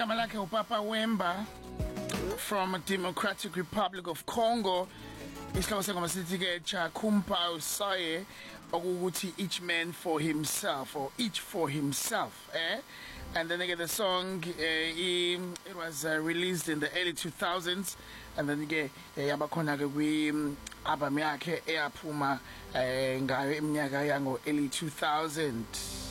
igama lakhe uPapa Wemba from Democratic Republic of Congo. Isihloko sengoma sithi ke Chakumpa Usaye okuthi each man for himself or each for himself, and then again the song it was released in the early 2000s, and then ke yabakhona ke kwi album yakhe eyaphuma ngayo iminyaka yango early 2000.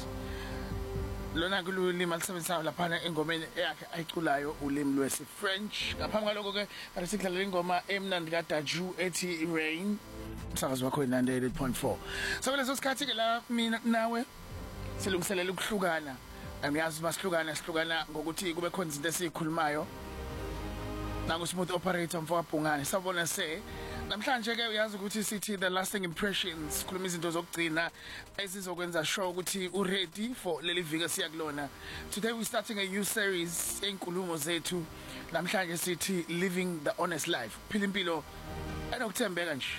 Lona kululimi alisebenzisa lapha engomeni yakhe ayiculayo ulimi lwesi French. Ngaphambi kwaloko ke asikhalela ingoma emnandi kaDaju ethi Rain. Umsakazo wakho 98.4. So leso sikhathi ke la mina nawe silungiselela ukuhlukana. Angiyazi basihlukana ngokuthi kube khona izinto esikhulumayo. Nangu smooth operator mfowabhungane sabona namhlanje ke uyazi ukuthi sithi the lasting impressions khuluma izinto zokugcina ezizokwenza sure ukuthi u ready for leli viki siyakulona. Today we starting a new series enkulumo zethu. Namhlanje sithi living the honest life. Phila impilo enokuthembeka nje.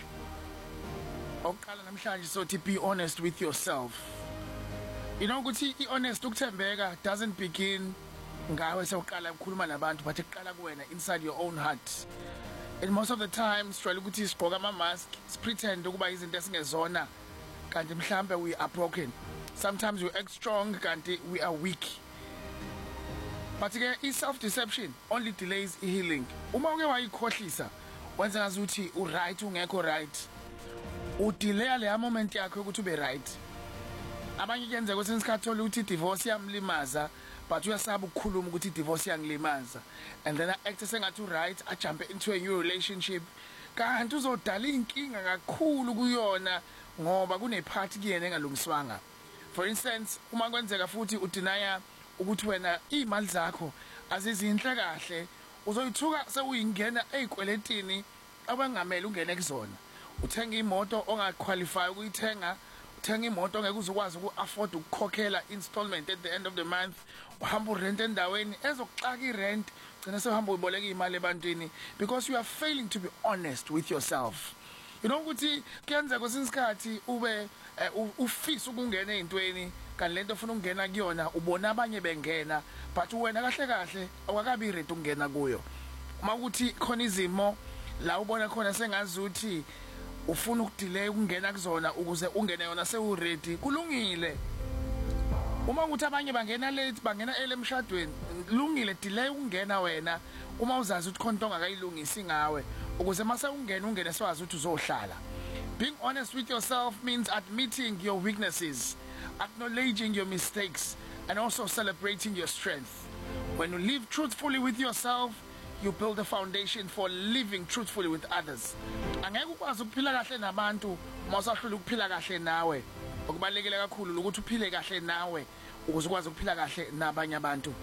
Oqala namhlanje sothi be honest with yourself. You know ukuthi i-honest ukuthembeka doesn't begin ngawe sewuqala ukukhuluma nabantu but iqala kuwena inside your own heart. And most of the time sijwayele ukuthi sigqoka ama mask, pretend ukuba izinto esingezona kanti mhlambe we are broken. Sometimes we act strong kanti we are weak. But ke self deception only delays healing. Uma uke wayikhohlisa wenza ngazuthi u right ungekho right. U delay le moment yakho ukuthi ube right. Abanye kuyenzeka ukuthi isikhathola ukuthi divorce yamlimaza but uyasaba ukukhuluma ukuthi divorce yangilimaza, and then act sengathi right a jump into a new relationship kanti uzodala inkinga kakhulu kuyona ngoba kunephathi kuyena engalungiswanga. For instance, uma kwenzeka futhi udinaya ukuthi wena imali zakho azizinhle kahle, uzoyithuka sewuyingena ezikweletini abangamele ungene kuzona. Uthenga imoto ongaqualify ukuyithenga, uthenga imoto ongeke uzokwazi uku-afford ukukhokhela installment at the end of the month, uhamba urent endaweni ezokuxaka irent, gcina sehamba uboleka imali ebantwini because you are failing to be honest with yourself. You know ukuthi kuyenzeka kwesinye isikhathi ube ufisa ukungena ezintweni kanti lento ofuna ukungena kuyona ubona abanye bengena but wena kahle awakabi ready ukungena kuyo. Uma ukuthi khona izimo la ubona khona sengazuthi ufuna ukudelay ukungena kuzona ukuze ungene yona sewu ready, kulungile. Uma ukuthi abanye bangena late bangena emshadweni, kulungile, delay ukungena wena uma uzazi ukuthi khona into ongakayilungisi ngawe ukuze mase ungene swazi ukuthi uzohlala. Being honest with yourself means admitting your weaknesses, acknowledging your mistakes, and also celebrating your strength. When you live truthfully with yourself, you build a foundation for living truthfully with others. Angeke ukwazi ukuphila kahle nabantu mawusahlula ukuphila kahle nawe. Okubalekile kakhulu ukuthi uphile kahle nawe ukuze ukwazi ukuphila kahle nabanye abantu.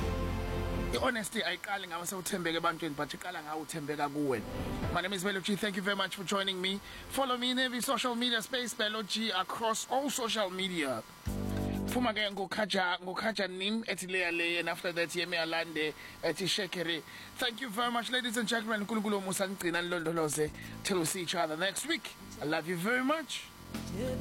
I-honesty ayiqali ngawe sewuthembeke ebantwini but iqala ngawe uthembeka kuwe. My name is Bello G. Thank you very much for joining me. Follow me in every social media space, Bello G, across all social media. Fuma ke ngokhaja nim ethi leya, and after that yemi alande ethi shekere. Thank you very much, ladies and gentlemen. Nkulunkulu musa ngigcina nilondoloze till we see each other next week. I love you very much.